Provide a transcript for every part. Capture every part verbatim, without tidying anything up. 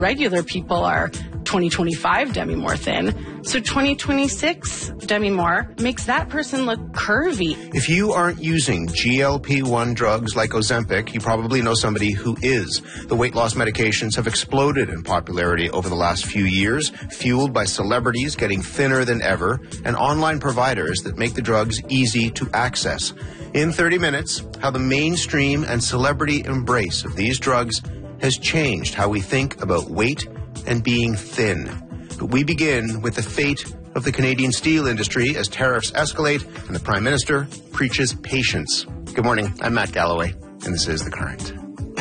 Regular people are twenty twenty-five Demi Moore thin. So twenty twenty-six Demi Moore makes that person look curvy. If you aren't using G L P one drugs like Ozempic, you probably know somebody who is. The weight loss medications have exploded in popularity over the last few years, fueled by celebrities getting thinner than ever and online providers that make the drugs easy to access. In thirty minutes, how the mainstream and celebrity embrace of these drugs has changed how we think about weight and being thin. But we begin with the fate of the Canadian steel industry as tariffs escalate and the Prime Minister preaches patience. Good morning, I'm Matt Galloway, and this is The Current.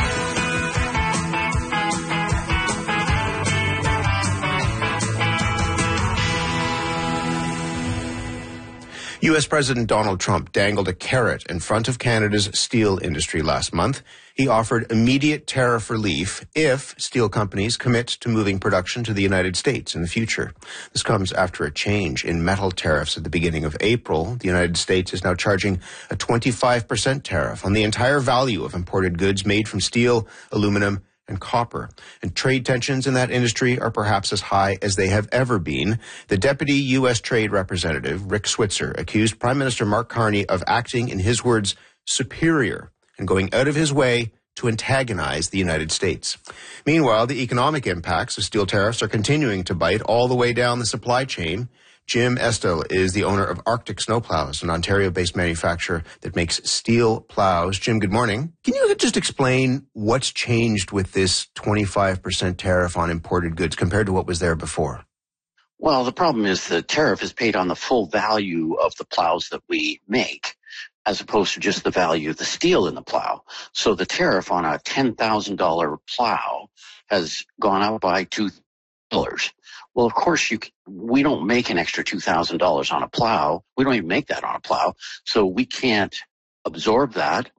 U S President Donald Trump dangled a carrot in front of Canada's steel industry last month. He offered immediate tariff relief if steel companies commit to moving production to the United States in the future. This comes after a change in metal tariffs at the beginning of April. The United States is now charging a twenty-five percent tariff on the entire value of imported goods made from steel, aluminum, and copper. And trade tensions in that industry are perhaps as high as they have ever been. The Deputy U S Trade Representative, Rick Switzer, accused Prime Minister Mark Carney of acting, in his words, superior and going out of his way to antagonize the United States. Meanwhile, the economic impacts of steel tariffs are continuing to bite all the way down the supply chain. Jim Estill is the owner of Arctic Snowplows, an Ontario-based manufacturer that makes steel plows. Jim, good morning. Can you just explain what's changed with this twenty-five percent tariff on imported goods compared to what was there before? Well, the problem is the tariff is paid on the full value of the plows that we make, as opposed to just the value of the steel in the plow. So the tariff on a ten thousand dollars plow has gone up by two dollars. Well, of course, you, we don't make an extra two thousand dollars on a plow. We don't even make that on a plow. So we can't absorb that.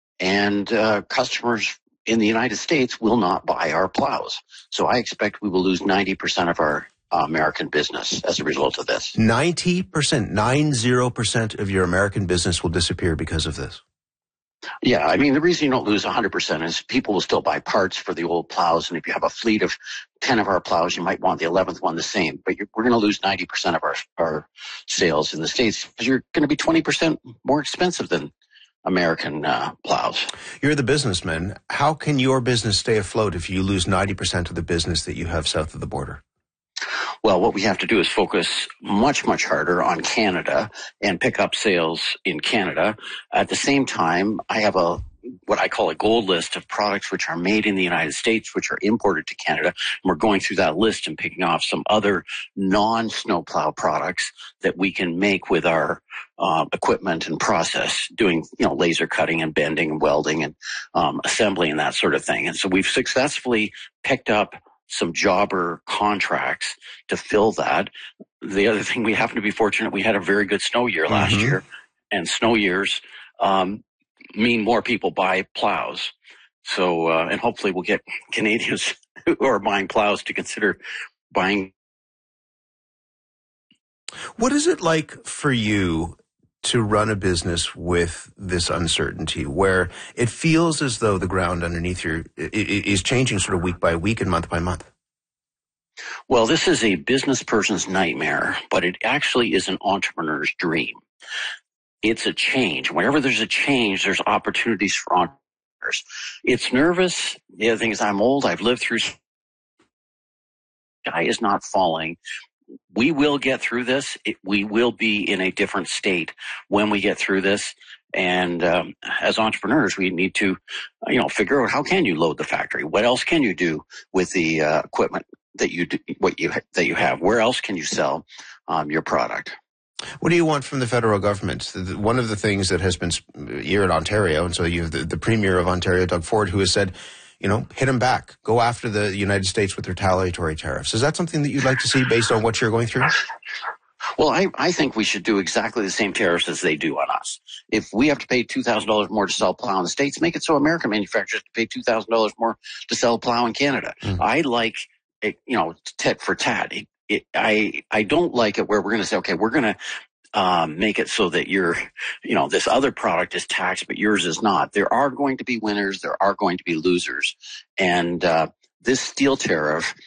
And uh, customers in the United States will not buy our plows. So I expect we will lose ninety percent of our uh, American business as a result of this. ninety percent, nine zero percent of your American business will disappear because of this. Yeah, I mean, the reason you don't lose one hundred percent is people will still buy parts for the old plows. And if you have a fleet of ten of our plows, you might want the eleventh one the same. But you're, we're going to lose ninety percent of our, our sales in the States because you're going to be twenty percent more expensive than American uh, plows. You're the businessman. How can your business stay afloat if you lose ninety percent of the business that you have south of the border? Well, what we have to do is focus much, much harder on Canada and pick up sales in Canada. At the same time, I have a what I call a gold list of products which are made in the United States, which are imported to Canada. And we're going through that list and picking off some other non-snowplow products that we can make with our uh, equipment and process, doing, you know, laser cutting and bending and welding and um, assembly and that sort of thing. And so we've successfully picked up some jobber contracts to fill that. The other thing, we happen to be fortunate, we had a very good snow year last mm-hmm. year, and snow years um, mean more people buy plows. So, uh, and hopefully we'll get Canadians who are buying plows to consider buying. What is it like for you to run a business with this uncertainty, where it feels as though the ground underneath you is changing sort of week by week and month by month? Well, this is a business person's nightmare, but it actually is an entrepreneur's dream. It's a change. Whenever there's a change, there's opportunities for entrepreneurs. It's nervous. The other thing is I'm old. I've lived through. Sky is not falling. We will get through this. It, we will be in a different state when we get through this. And um, as entrepreneurs, we need to, you know, figure out how can you load the factory? What else can you do with the uh, equipment that you do, what you that you have? Where else can you sell um, your product? What do you want from the federal government? One of the things that has been here in Ontario, and so you have the, the Premier of Ontario, Doug Ford, who has said, you know, hit them back. Go after the United States with retaliatory tariffs. Is that something that you'd like to see based on what you're going through? Well, I, I think we should do exactly the same tariffs as they do on us. If we have to pay two thousand dollars more to sell plow in the States, make it so American manufacturers have to pay two thousand dollars more to sell plow in Canada. Mm. I like it, you know, tit for tat. It, it, I, I don't like it where we're going to say, okay, we're going to Um, make it so that you're, you know, this other product is taxed, but yours is not. There are going to be winners. There are going to be losers. And uh, this steel tariff